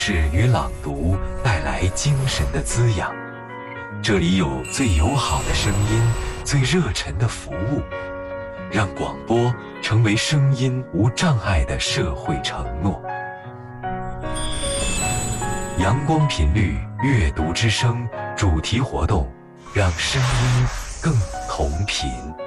是与朗读带来精神的滋养。这里有最友好的声音，最热忱的服务，让广播成为声音无障碍的社会承诺。阳光频率阅读之声主题活动，让声音更同频。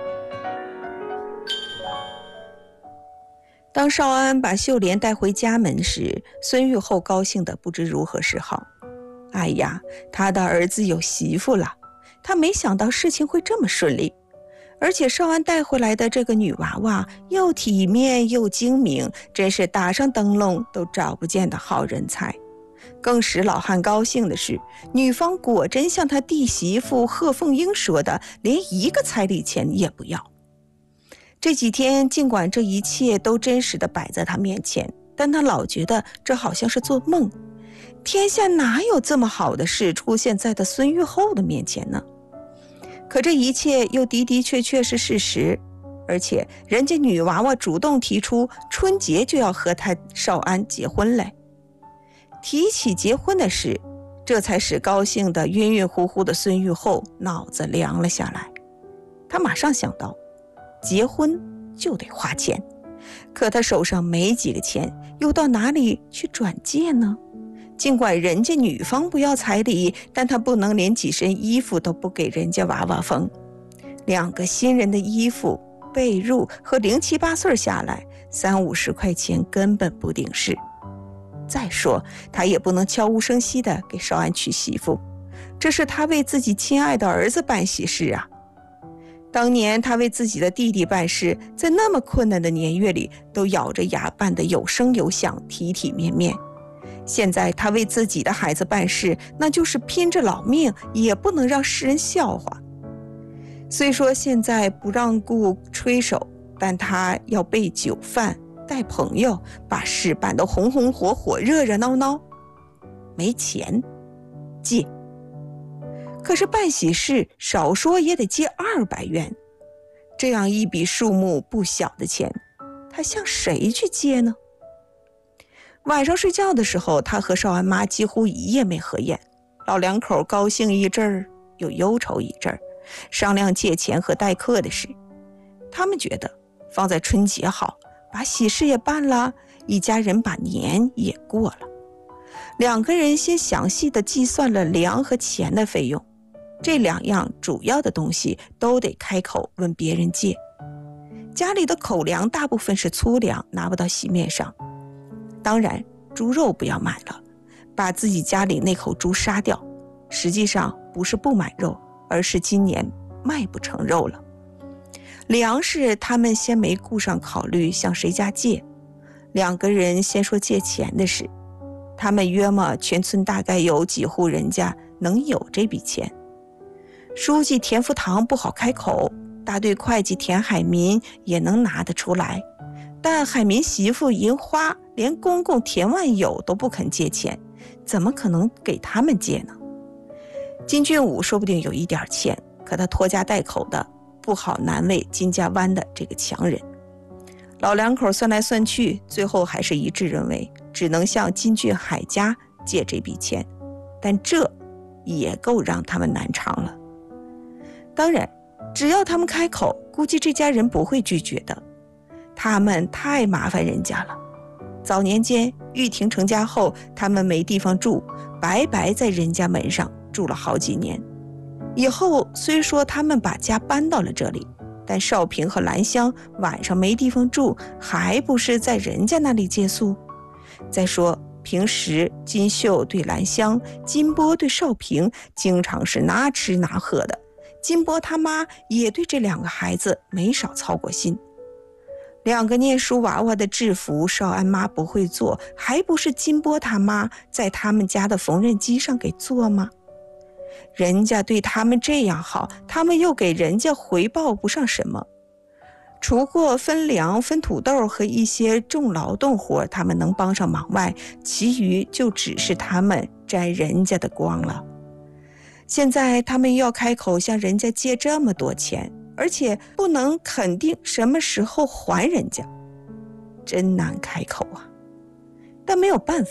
当少安把秀莲带回家门时，孙玉厚高兴得不知如何是好。哎呀，他的儿子有媳妇了，他没想到事情会这么顺利。而且少安带回来的这个女娃娃又体面又精明，真是打上灯笼都找不见的好人才。更使老汉高兴的是，女方果真像他弟媳妇贺凤英说的，连一个彩礼钱也不要。这几天尽管这一切都真实的摆在他面前，但他老觉得这好像是做梦。天下哪有这么好的事出现在他孙玉厚的面前呢？可这一切又的的确确是事实，而且人家女娃娃主动提出春节就要和他少安结婚嘞。提起结婚的事，这才使高兴的晕晕乎乎的孙玉厚脑子凉了下来。他马上想到，结婚就得花钱，可他手上没几个钱，又到哪里去转借呢？尽管人家女方不要彩礼，但他不能连几身衣服都不给人家娃娃缝。2个新人的衣服、被褥和0、7、8岁下来，30、50块钱根本不顶事。再说他也不能悄无声息地给少安娶媳妇，这是他为自己亲爱的儿子办喜事啊。当年他为自己的弟弟办事，在那么困难的年月里都咬着牙办得有声有响，体体面面。现在他为自己的孩子办事，那就是拼着老命也不能让世人笑话。虽说现在不让顾吹手，但他要备酒饭，带朋友，把事办得红红火火，热热闹闹。没钱，借。可是办喜事少说也得借200元，这样一笔数目不小的钱，他向谁去借呢？晚上睡觉的时候，他和少安妈几乎一夜没合眼，老两口高兴一阵儿，又忧愁一阵儿，商量借钱和待客的事。他们觉得放在春节好，把喜事也办了，一家人把年也过了。2个人先详细的计算了粮和钱的费用，这2样主要的东西都得开口问别人借。家里的口粮大部分是粗粮，拿不到席面上。当然猪肉不要买了，把自己家里那口猪杀掉，实际上不是不买肉，而是今年卖不成肉了。粮食他们先没顾上考虑向谁家借，2个人先说借钱的事。他们约摸全村大概有几户人家能有这笔钱。书记田福堂不好开口，大队会计田海民也能拿得出来，但海民媳妇银花连公公田万友都不肯借钱，怎么可能给他们借呢？金俊武说不定有一点钱，可他拖家带口的，不好难为金家湾的这个强人。老两口算来算去，最后还是一致认为只能向金俊海家借这笔钱，但这也够让他们难偿了。当然只要他们开口，估计这家人不会拒绝的，他们太麻烦人家了。早年间玉婷成家后，他们没地方住，白白在人家门上住了好几年。以后虽说他们把家搬到了这里，但少平和兰香晚上没地方住，还不是在人家那里借宿？再说平时金秀对兰香，金波对少平经常是拿吃拿喝的，金波他妈也对这2个孩子没少操过心。2个念书娃娃的制服，少安妈不会做，还不是金波他妈在他们家的缝纫机上给做吗？人家对他们这样好，他们又给人家回报不上什么，除过分粮、分土豆和一些重劳动活他们能帮上忙外，其余就只是他们沾人家的光了。现在他们又要开口向人家借这么多钱，而且不能肯定什么时候还人家，真难开口啊。但没有办法，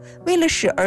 为了使儿